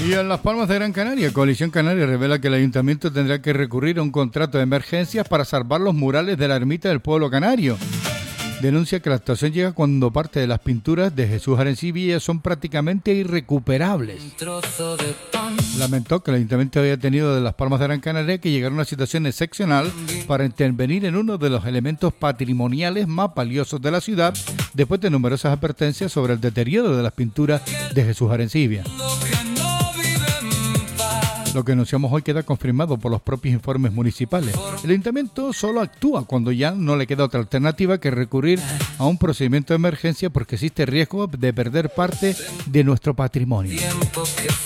Y en Las Palmas de Gran Canaria, Coalición Canaria revela que el ayuntamiento tendrá que recurrir a un contrato de emergencias para salvar los murales de la ermita del pueblo canario. Denuncia que la actuación llega cuando parte de las pinturas de Jesús Arencibia son prácticamente irrecuperables. Lamentó que el ayuntamiento había tenido de Las Palmas de Gran Canaria que llegar a una situación excepcional para intervenir en uno de los elementos patrimoniales más valiosos de la ciudad, después de numerosas advertencias sobre el deterioro de las pinturas de Jesús Arencibia. Lo que anunciamos hoy queda confirmado por los propios informes municipales. El ayuntamiento solo actúa cuando ya no le queda otra alternativa que recurrir a un procedimiento de emergencia porque existe riesgo de perder parte de nuestro patrimonio.